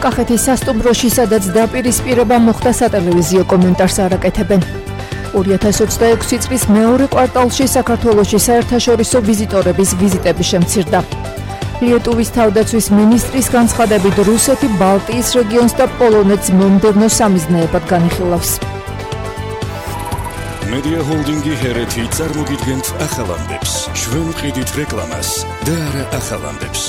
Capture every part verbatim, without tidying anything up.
კახეთის სასტუმროში, სადაც დაპირისპირება მოხდა, სატელევიზიო კომენტარს არ აკეთებენ. ორი ათას ოცდაექვსი წლის მეორე კვარტალში საქართველოში საერთაშორისო ვიზიტორების ვიზიტები შემცირდა. ლიეტუვის თავდაცვის მინისტრის განცხადებით, რუსეთი ბალტიის რეგიონს და პოლონეთს მომდევნო სამიზნეებად განიხილავს. მედია ჰოლდინგი ჰერეთი წარმოგიდგენთ ახალამდებს. ჩვენ ვყიდით რეკლამას და არა ახალამდებს.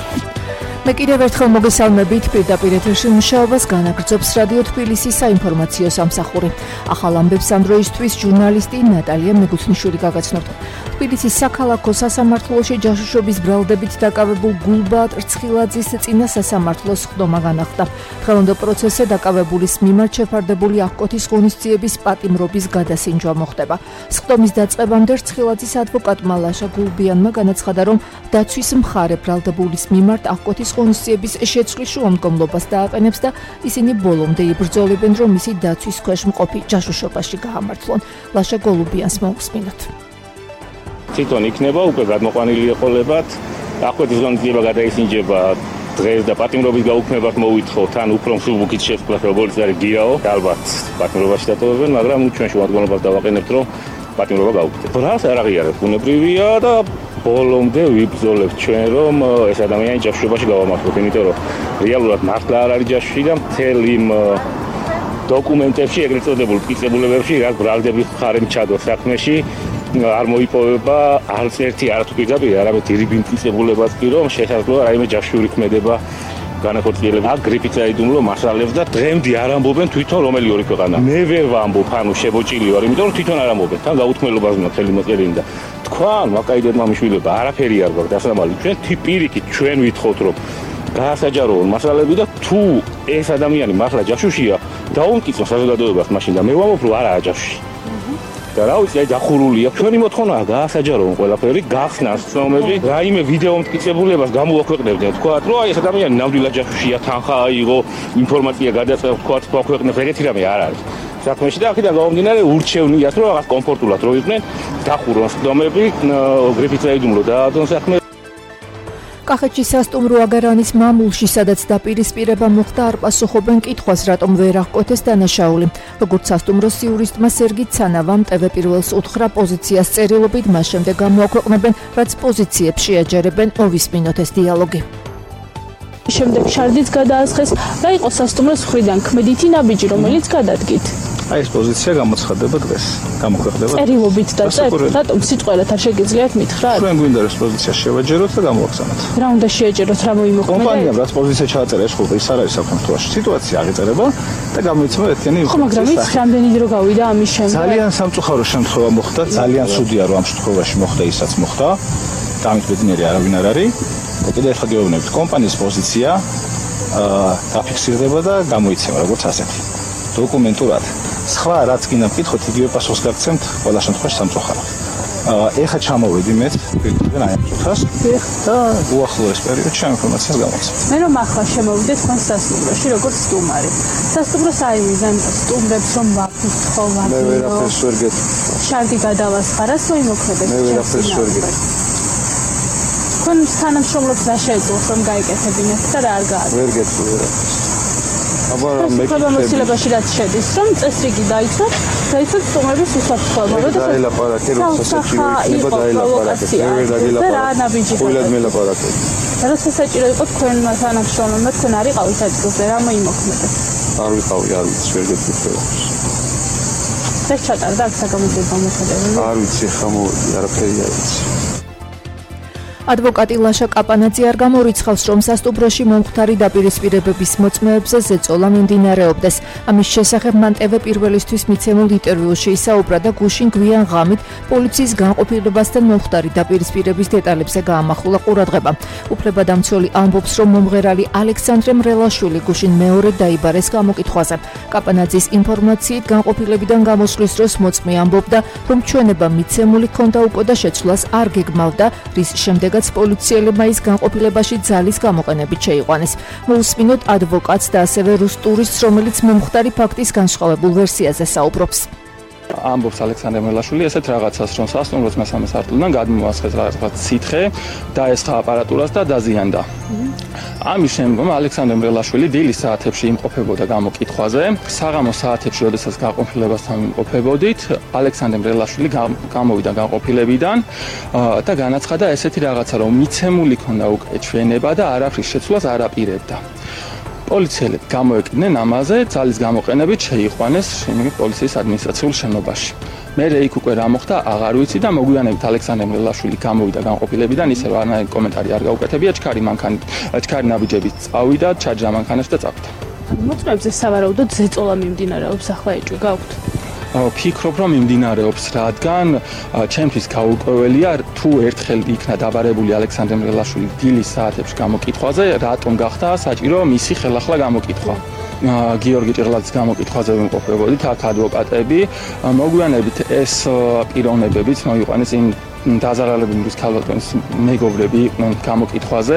მე კიდევ ერთხელ მოგესალმებით, პირდაპირ ეთერში მუშაობას განაგრძობს რადიო თბილისის საინფორმაციო სამსახური. ახალ ამბებს ამ დროისთვის ჟურნალისტი ნატალია მეგუთნიშვილი გაგაცნობთ. თბილისის საქალაქო სასამართლოში ჯაშუშობის ბრალდებით დაკავებულ გულბაათ რცხილაძის წინა სასამართლოს ხდომა განახლდა. დღევანდელ პროცესზე დაკავებულის მიმართ შეფარდებული აღკვეთის ღონისძიების პატიმრობის გადასინჯვა მოხდება. სხდომის დაწყებამდე რცხილაძის ადვოკატმა ლაშა გულბიანმა განაცხადა, რომ დაცვის მხარე ბრალდებულის მიმართ აღკვეთის ღონისძიების შეცვლის შუამდგომლობას დააყენებს და ისინი ბოლომდე იბრძოლებენ, რომ მისი დაცვის ქვეშ მყოფი ჯაშუშობაში გაამართლონ. ლაშა გულბიანს მოусმინოთ. თვითონ იქნება უკვე გადმოყვანილი ეყოლებათ, აღკვეთის ღონისძიება გადაისინჯება დღეს და პატიმრობის გაუქმებად მოვითხოვთ, ან უფრო მსუბუქით შესწავლას, როგორც არის გიაო, ალბათ პატიმრობაში დატოვებენ, მაგრამ ჩვენ შუამდგომლობას დავაყენებთ, რომ პატიმრობა გაუქმდება. რას არ აღიარებ, ბუნებრივია და ბოლომდე ვიბრძოლებთ ჩვენ, რომ ეს ადამიანი ჯაშუშობაში გავამართლოთ, იმიტომ რომ რეალურად მართლა არ არის ჯაშუში და მთელ იმ დოკუმენტებში, ეგრეთ წოდებულ მტკიცებულებებში, რაც ბრალდების მხარემ ჩადოს საქმეში, არ მოიპოვება არც ერთი არათუ პირდაპირ, არამედ ირიბი მტკიცებულებას კი, რომ შესაძლოა რაიმე ჯაშური ქმედება განახორციელება გრიფით აიდუმლო მასალებს და დღემდე არ ამბობენ თვითონ რომელი ორი ქვეყანა. მე ვერ ვამბობ, ანუ შებოჭილი ვარ, იმიტომ რომ თვითონ არ ამბობენ. თან გაუთქმელობას მქონდა მთელი მოწერილი და თქვან მაკაიდერმა მიშვილება არაფერი არ გვაქვს დასამალი. ჩვენ თიპირიკით ჩვენ ვითხოვთ, რომ გაასაჯაროონ მასალები და თუ ეს ადამიანი მართლა ჯაშუშია, დაუმტკიცონ საზოგადოებას მაშინ და მე ვამბობ, რომ არაა ჯაშუში. და რა ვიცი, აი დახურულია. ჩვენი მოთხოვნაა გაასაჯაროონ ყველაფერი, გახსნას ცნობები, რაიმე ვიდეო მტკიცებულებას გამოვაქვეყნებდნენ, თქვათ, რომ აი ეს ადამიანი ნამდვილად ჯაშუშია, თანხა აიღო, ინფორმაცია გადაწყდა, თქვათ, გვაქვეყნებს, ეგეთი რამე არ არის. საქმეში და აქედან გამომდინარე ურჩევნიათ, რომ რაღაც კომფორტულად რო იყვნენ, დახურონ ცნობები, გრიფით აიდუმლო დაადონ საქმე. კახეთში სასტუმრო აგარანის მამულში, სადაც დაპირისპირება მოხდა, არ პასუხობენ კითხვას, რატომ ვერ აღკვეთეს დანაშაული. როგორც სასტუმროს იურისტმა სერგი ცანავამ ტევ პირველს უთხრა პოზიციას წერილობით, მას შემდეგ გამოაქვეყნებენ, რაც პოზიციებს შეაჯერებენ, მოვისმინოთ ეს დიალოგი. შემდეგ შარდიც გადაასხეს და იყო სასტუმროს მხრიდან ქმედითი ნაბიჯი, რომელიც გადადგით. აი ეს პოზიცია გამოცხადდება დღეს, გამოქვეყნდება. წერილობით და წერილ, რატომ სიტყველად არ შეგიძლიათ მითხრათ? ჩვენ გვინდა რომ პოზიცია შევაჯეროთ და გამოვაგზავნოთ. რა უნდა შეეჯეროთ, რა მოიმოქმედეთ? კომპანიამ რაც პოზიცია ჩააწერა ეს ხოლმე ის არ არის საქართველოში. სიტუაცია აღიწერება და გამოიცემა ერთიანი ხო, მაგრამ ის რამდენი დრო გავიდა ამის შემდეგ? ძალიან სამწუხარო შემთხვევა მოხდა, ძალიან სუდია რომ ამ შემთხვევაში მოხდა ისაც მოხდა. დამით ბედნიერი არავინ არ არის. და კიდევ ერთხელ გეუბნებით, კომპანიის პოზიცია აა დაფიქსირდება და გამოიცემა როგორც ასეთი. დოკუმენტურად. სხვა რაც გინდა მკითხოთ, იგივე პასუხს გაგცემთ ყველა შემთხვევაში სამწუხაროდ. აა ეხა ჩამოვედი მე პირდაპირ აი ამ წუთას და უახლოეს პერიოდში ამ ინფორმაციას გამოვცემ. მე რომ ახლა შემოვიდე თქვენ სასტუმროში როგორც სტუმარი. სასტუმროს აივიზან სტუმრებს რომ ვაფრთხო, მე ვერაფერს ვერ გეტყვი. შარდი გადავასხა, რას მოიმოქმედეთ? მე ვერაფერს ვერ გეტყვი. თქვენ თანამშრომლებს რა შეეძლოთ რომ გაიკეთებინეთ და რა არ გააკეთებინეთ? ვერ გეტყვი ვერაფერს. აბა მე მოცილებაში რაც შედის, რომ წესრიგი დაიცვათ, დაიცვათ სტუმრების უსაფრთხოება, როდესაც დაელაპარაკე, რომ სასაჭირო იქნება დაელაპარაკე. მე ვერ დაგელაპარაკე. ხულად მელაპარაკე. როცა საჭირო იყო თქვენმა თანამშრომლებმა, თქვენ არ იყავით ადგილზე, რა მოიმოქმედეთ? არ ვიყავი, არ ვიცი, ვერ გეტყვი ვერაფერს. ეს ჩატარდა აქ საგამოძიებო მოქმედებები? არ ვიცი, ხა მოვიდი, არაფერი არ ვიცი. ადვოკატი ლაშა კაპანაძე არ გამორიცხავს, რომ სასტუმროში მომხდარი დაპირისპირებების მოწმეებზე ზეწოლა მიმდინარეობდეს. ამის შესახებ მან ტევ პირველისთვის მიცემულ ინტერვიუში ისაუბრა და გუშინ გვიან ღამით პოლიციის განყოფილებასთან მომხდარი დაპირისპირების დეტალებზე გაამახვილა ყურადღება. უფლებადამცველი ამბობს, რომ მომღერალი ალექსანდრე მრელაშვილი გუშინ მეორედ დაიბარეს გამოკითხვაზე. კაპანაძის ინფორმაციით განყოფილებიდან გამოსვლის დროს მოწმე ამბობდა, რომ ჩვენება მიცემული ქონდა უკვე და შეცვლას არ გეგმავდა, რის შემდეგაც პოლიციელებმა ის განყოფილებაში ძალის გამოყენებით შეიყვანეს. მოусმინოთ ადვოკატს და ასევე რუს ტურისტს, რომელიც მომხდარი ფაქტის განსხვავებულ ვერსიაზე საუბრობს. ამბობს ალექსანდრე მრელაშვილი ესეთ რაღაცას, რომ სასტუმროს მესამე სართულიდან გადმოასხეს რაღაც სითხე, დაესხა აპარატურას და დაზიანდა. ამის შემდგომ ალექსანდრე მრელაშვილი დილის საათებში იმყოფებოდა გამოკითხვაზე. საღამოს საათებში, როდესაც გაყოფილებასთან იმყოფებოდით, ალექსანდრე მრელაშვილი გამოვიდა განყოფილებიდან და განაცხადა ესეთი რაღაცა, რომ მიცემული ქონდა უკვე ჩვენება და არაფრის შეცვლას არ აპირებდა. პოლიციელები გამოეკიდნენ ამაზე, ძალის გამოყენებით შეიყვანეს პოლიციის ადმინისტრაციულ შენობაში. მერე იქ უკვე რა მოხდა, აღარ ვიცი და მოგვიანებით ალექსანდრე მრელაშვილი გამოვიდა განყოფილებიდან, ისე რომ არანაირი კომენტარი არ გაუკეთებია, ჩქარი მანქანი, ჩქარი ნაბიჯებით წავიდა, ჩაჯდა მანქანაში და წავიდა. მოწმეებზე სავარაუდოდ ზეწოლა მიმდინარეობს, ახლა ეჭვი გაქვთ? ფიქრობ, რომ მიმდინარეობს, რადგან ჩემთვის გაურკვეველია, თუ ერთხელ იქნა დაბარებული ალექსანდრე მრელაშვილი დილის საათებში გამოკითხვაზე, რატომ გახდა საჭირო მისი ხელახლა გამოკითხვა. გიორგი ჭიღლაძის გამოკითხვაზე ვიმყოფებოდით, აქ ადვოკატები, მოგვიანებით ეს პიროვნებებიც მოიყვანეს იმ დაზარალებულის ქალბატონის მეგობრები იყვნენ გამოკითხვაზე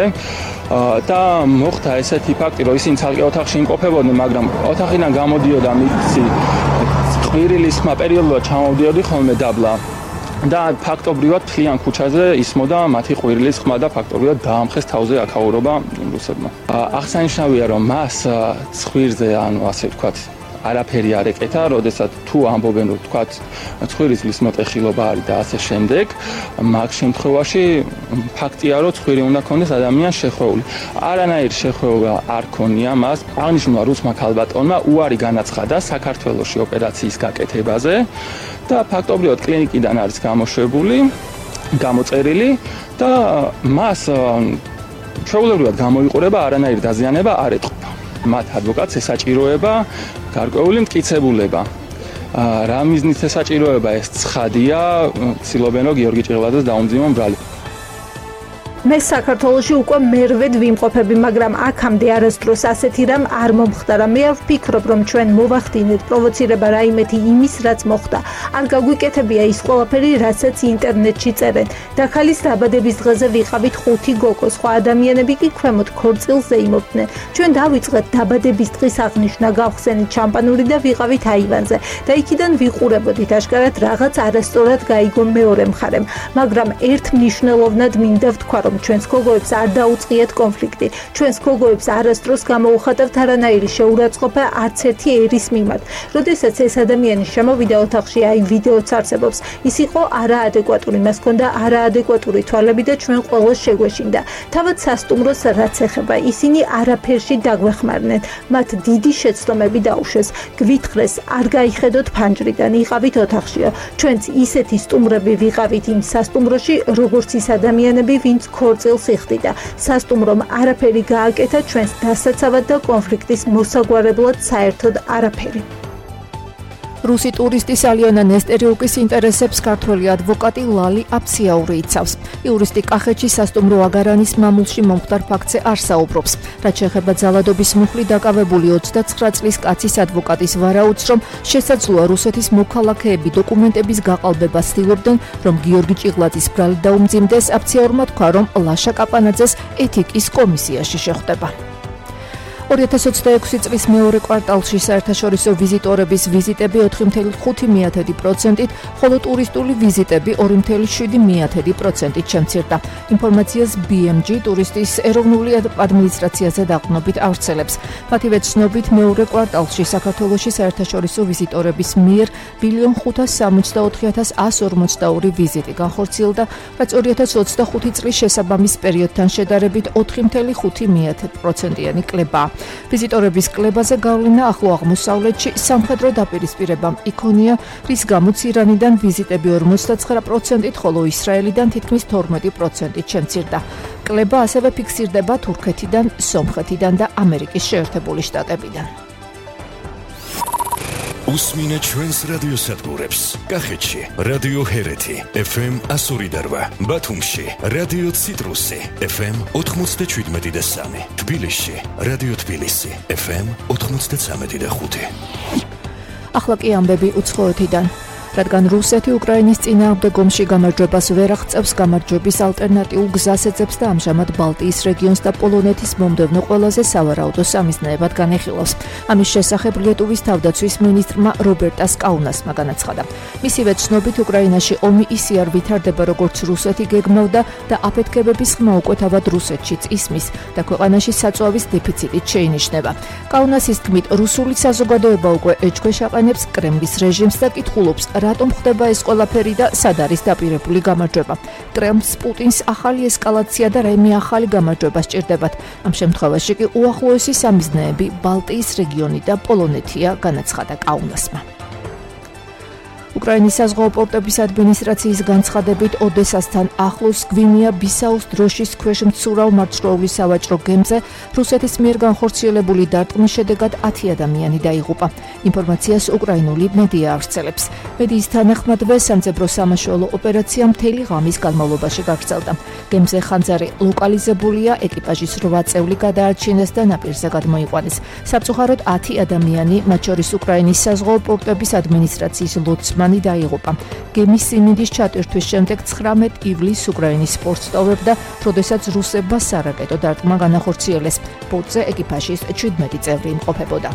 და მოხდა ესეთი ფაქტი, რომ ისინი ცალკე ოთახში იმყოფებოდნენ, მაგრამ ოთახიდან გამოდიოდა მიწი ყვირილის ხმა პერიოდულად ჩამოვდიოდი ხოლმე დაბლა და ფაქტობრივად მთლიან ქუჩაზე ისმოდა მათი ყვირილის ხმა და ფაქტობრივად დაამხეს თავზე აქაურობა რუსებმა. აღსანიშნავია, რომ მას ცხვირზე, ანუ ასე ვთქვათ, არაფერი არ ეკეთა, როდესაც თუ ამბობენ, რომ ვთქვათ, ცხვირის მოტეხილობა არის და ასე შემდეგ, მაგ შემთხვევაში ფაქტია, რომ ცხვირი უნდა ქონდეს ადამიანს შეხვეული. არანაირი შეხვეობა არ ქონია მას. აღნიშნულმა რუსმა ქალბატონმა უარი განაცხადა საქართველოში ოპერაციის გაკეთებაზე და ფაქტობრივად კლინიკიდან არის გამოშვებული, გამოწერილი და მას ჩვეულებრივად გამოიყურება, არანაირი დაზიანება არ ეტყობა. მათ ადვოკატს ესაჭიროება გარკვეული მტკიცებულება. რა მიზნით ესაჭიროება ეს ცხადია, ცდილობენ რომ გიორგი ჭიღლაძეს დაუმძიმონ ბრალი. მე საქართველოში უკვე მერვედ ვიმყოფები, მაგრამ აქამდე არასდროს ასეთი რამ არ მომხდარა. მე არ ვფიქრობ, რომ ჩვენ მოვახდინეთ პროვოცირება რაიმეთი იმის, რაც მოხდა. არ გაგვიკეთებია ის ყველაფერი, რასაც ინტერნეტში წერენ. დაქალის დაბადების დღეზე ვიყავით ხუთი გოგო, სხვა ადამიანები კი ქვემოთ ქორწილზე იმობდნენ. ჩვენ დავიწყეთ დაბადების დღის აღნიშვნა, გავხსენით შამპანური და ვიყავით აივანზე და იქიდან ვიყურებოდით აშკარად რაღაც არასწორად გაიგო მეორე მხარემ, მაგრამ ერთ მნიშვნელოვნად მინდა ვთქვა, რომ ჩვენს გოგოებს არ დაუწყიეთ კონფლიქტი. ჩვენს გოგოებს არასდროს გამოუხატავთ არანაირი შეურაცხყოფა არც ერთი ერის მიმართ. როდესაც ეს ადამიანი შემოვიდა ოთახში, აი ვიდეოც არსებობს, ის იყო არაადეკვატური, მას ჰქონდა არაადეკვატური თვალები და ჩვენ ყველას შეგვეშინდა. თავად სასტუმროს რაც ეხება, ისინი არაფერში დაგვეხმარნენ. მათ დიდი შეცდომები დაუშვეს. გვითხრეს, არ გაიხედოთ ფანჯრიდან, იყავით ოთახშიო. ჩვენც ისეთი სტუმრები ვიყავით იმ სასტუმროში, როგორც ის ადამიანები, ვინც ქორწილს იხდიდა. სასტუმრომ არაფერი გააკეთა ჩვენს დასაცავად და კონფლიქტის მოსაგვარებლად საერთოდ არაფერი. რუსი ტურისტის ალიონა ნესტერიუკის ინტერესებს ქართველი ადვოკატი ლალი აფციაური იცავს. იურისტი კახეთში სასტუმრო აგარანის მამულში მომხდარ ფაქტზე არ საუბრობს. რაც შეეხება ძალადობის მუხლი დაკავებული ოცდაცხრა წლის კაცის ადვოკატის ვარაუდს, რომ შესაძლოა რუსეთის მოქალაქეები დოკუმენტების გაყალბებას ცდილობდნენ, რომ გიორგი ჭიღლაძის ბრალი დაუმძიმდეს, აფციაურმა თქვა, რომ ლაშა კაპანაძეს ეთიკის კომისიაში შეხვდება. ორი ათას ოცდაექვსი წლის მეორე კვარტალში საერთაშორისო ვიზიტორების ვიზიტები ოთხი ათეული ხუთი პროცენტით, ხოლო ტურისტული ვიზიტები ორი ათეული შვიდი პროცენტით შემცირდა. ინფორმაციას ბი ემ ჯი ტურისტის ეროვნული ადმინისტრაციაზე დაყრდნობით ავრცელებს. მათივე ცნობით მეორე კვარტალში საქართველოში საერთაშორისო ვიზიტორების მიერ ბილიონ ხუთას სამოცდაოთხი ათას ასს ორმოცდაორი ვიზიტი განხორციელდა, რაც ორი ათას ოცდახუთი წლის შესაბამის პერიოდთან შედარებით ოთხი ათეული ხუთი პროცენტიანი კლებაა. ვიზიტორების კლებაზე გავლენა ახლო აღმოსავლეთში სამხედრო დაპირისპირებამ იქონია, რის გამოც ირანიდან ვიზიტები ორმოცდაცხრა პროცენტით, ხოლო ისრაელიდან თითქმის თორმეტი პროცენტით შემცირდა. კლება ასევე ფიქსირდება თურქეთიდან, სომხეთიდან და ამერიკის შეერთებული შტატებიდან. უსმინე ჩვენს რადიოსადგურებს. კახეთში რადიო ჰერეთი ეფ ემ ასორი და რვა, ბათუმში რადიო ციტრუსი ეფ ემ ოთხმოცდაშვიდმეტი და სამი, თბილისში რადიო თბილისი ეფ ემ ოთხმოცდაცამეტი და ხუთი. ახლა კი ამბები უცხოეთიდან. რადგან რუსეთი უკრაინის წინააღმდეგ ომში გამარჯვებას ვერ აღწევს, გამარჯვების ალტერნატიულ გზას ეძებს და ამჟამად ბალტიის რეგიონს და პოლონეთის მომდევნო ყველაზე სავარაუდო სამიზნეებად განიხილავს. ამის შესახებ ლიტვის თავდაცვის მინისტრმა რობერტას კაუნასმა განაცხადა. მისივე ცნობით, უკრაინაში ომი ისე არ ვითარდება, როგორც რუსეთი გეგმავდა და აფეთქებების ხმა უკვე თავად რუსეთშიც ისმის და ქვეყანაში საწვავის დეფიციტით შეინიშნება. კაუნასის თქმით, რუსული საზოგადოება უკვე ეჭქვეშაყენებს კრემლის რეჟიმს და კითხულობს, რატომ ხდება ეს ყველაფერი და სად არის დაპირებული გამარჯვება. კრემლს პუტინს ახალი ესკალაცია და რაიმე ახალი გამარჯვება სჭირდებათ. ამ შემთხვევაში კი უახლოესი სამიზნეები ბალტიის რეგიონი და პოლონეთია, განაცხადა კაუნასმა. უკრაინის საზღვაო პორტების ადმინისტრაციის განცხადებით, ოდესასთან ახლოს გვინეა-ბისაუს დროშის ქვეშ მცურავ მარცვლეული სავაჭრო გემზე რუსეთის მიერ განხორციელებული დარტყმის შედეგად ათი ადამიანი დაიღუპა. ინფორმაციას უკრაინული მედია ავრცელებს. მედიის თანახმადვე სამძებრო სამაშველო ოპერაცია მთელი ღამის განმავლობაში გაგრძელდა. გემზე ხანძარი ლოკალიზებულია, ეკიპაჟის რვა წევრი გადაარჩინეს და ნაპირზე გადმოიყვანეს. სამწუხაროდ ათი ადამიანი, მათ შორის უკრაინის საზღვაო პორტების ადმინისტრაციის ლოცმანი დაიღუპა. გემის სიმინდის ჩატვირთვის შემდეგ ცხრამეტ ივლისს უკრაინის პორტს ტოვებდა, როდესაც რუსებმა სარაკეტო დარტყმა განახორციელეს. პორტზე ეკიპაჟის შვიდმეტი წევრი იმყოფებოდა.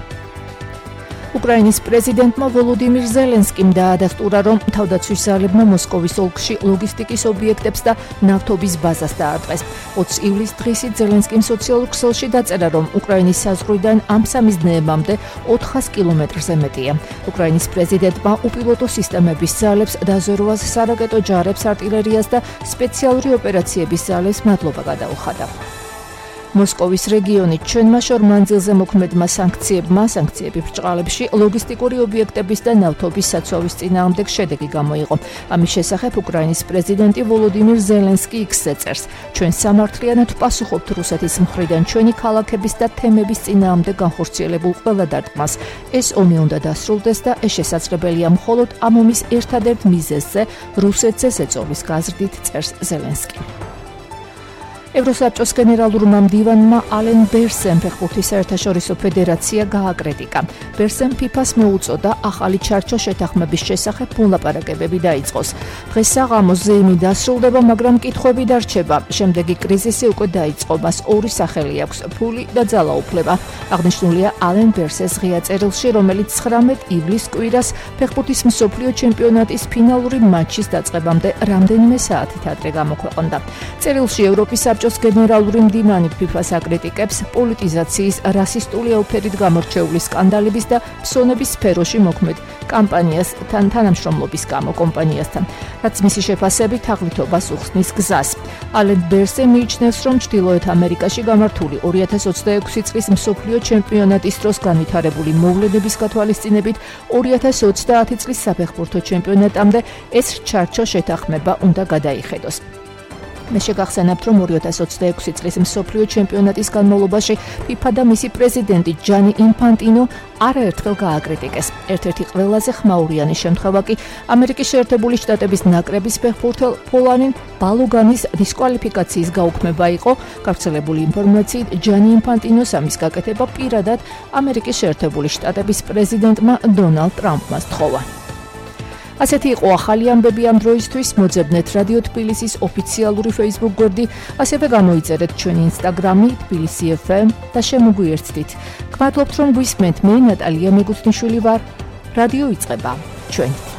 უკრაინის პრეზიდენტმა ვოლოდიმირ ზელენსკიმ დაადასტურა, რომ თავდაცვის ძალებმა მოსკოვის ოლქში ლოგისტიკის ობიექტებს და ნავთობის ბაზას დაარტყეს. ოცი ივლისს დღისით ზელენსკიმ სოციალურ ქსელში დაწერა, რომ უკრაინის საზღვრიდან ამ სამიზნეებამდე ოთხას კილომეტრზე მეტია. უკრაინის პრეზიდენტმა უპილოტო სისტემების ძალებს, დაზვერვას, სარაკეტო ჯარებს, არტილერიას და სპეციალური ოპერაციების ძალებს მადლობა გადაუხადა. მოსკოვის რეგიონი ჩვენმა შორ მანძილზე მოქმედმა სანქციებმა, სანქციები ბრჭყალებში ლოგისტიკური ობიექტების და ნავთობის საცვავის წინააღმდეგ შედეგი გამოიღო. ამის შესახებ უკრაინის პრეზიდენტი ვოლოდიმირ ზელენსკი იქსზე წერს: ჩვენ სამართლიანად ვპასუხობთ რუსეთის მხრიდან ჩვენი ქალაქების და თემების წინააღმდეგ განხორციელებულ ყველა დარტყმას. ეს ომი უნდა დასრულდეს და ეს შესაძლებელია მხოლოდ ამ ომის ერთადერთ მიზეზზე, რუსეთზე ზეწოლის გაზრდით, წერს ზელენსკი. ევროსაბჭოს გენერალურმა მდივანმა ალენ ბერსემ ფეხბურთის საერთაშორისო ფედერაცია გააკრიტიკა. ბერსემ ფიფას მოუწოდა ახალი ჩარჩო შეთანხმების შესახებ მოლაპარაკებები დაიწყოს. დღეს საღამოს ზეიმი დასრულდება, მაგრამ კითხვები დარჩება. შემდეგი კრიზისი უკვე დაიწყო, მას ორი სახელი აქვს: ფული და ძალაუფლება. აღნიშნულია ალენ ბერსეს ღია წერილში, რომელიც ცხრამეტ ივლისს კვირას ფეხბურთის მსოფლიო ჩემპიონატის ფინალური მატჩის დაწყებამდე რამდენიმე საათით ადრე გამოქვეყნდა. წერილში ევროპის საბჭოს გენერალური მდივანი ფიფას აკრიტიკებს პოლიტიზაციის, რასისტული ელფერით გამორჩეული სკანდალების და ფსონების სფეროში მოქმედ კამპანიას თან თანამშრომლობის გამო კომპანიასთან, რაც მისი შეფასებით თაღლითობას უხსნის გზას. ალენ ბერსე მიიჩნევს, რომ ჩრდილოეთ ამერიკაში გამართული ორი ათას ოცდაექვსი წლის მსოფლიო ჩემპიონატის დროს განვითარებული მოვლენების გათვალისწინებით ორი ათას ოცდაათი წლის საფეხბურთო ჩემპიონატამდე ეს ჩარჩო შეთანხმება უნდა გადაიხედოს. მე შეგახსენებთ, რომ ორი ათას ოცდაექვსი წლის მსოფლიო ჩემპიონატის განმავლობაში ფიფა და მისი პრეზიდენტი ჯანი ინფანტინო არაერთხელ გააკრიტიკეს. ერთ-ერთი ყველაზე ხმაურიანი შემთხვევა კი ამერიკის შეერთებული შტატების ნაკრების ფეხბურთელ პოლანინ ბალოგანის დისკვალიფიკაციის გაუქმება იყო. გავრცელებული ინფორმაციით, ჯანი ინფანტინოს ამის გაკეთება პირადად ამერიკის შეერთებული შტატების პრეზიდენტმა დონალდ ტრამპმა სთხოვა. ასეთი იყო ახალი ამბები ამ დროისთვის. მოძებნეთ რადიო თბილისის ოფიციალური Facebook გვერდი, ასევე გამოიწერეთ ჩვენი Instagram-ი თბილისი ეფ ემ და შემოგვიერთდით. გმადლობთ, რომ გვისმენთ. მე ნატალია მეგუთნიშვილი ვარ. რადიო იწყება. ჩვენ